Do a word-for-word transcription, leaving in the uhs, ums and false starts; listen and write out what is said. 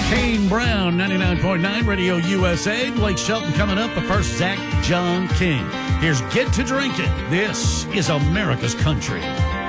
Kane Brown, ninety-nine point nine Radio U S A. Blake Shelton coming up, but first, Zach John King. Here's Get to Drinking. This is America's Country.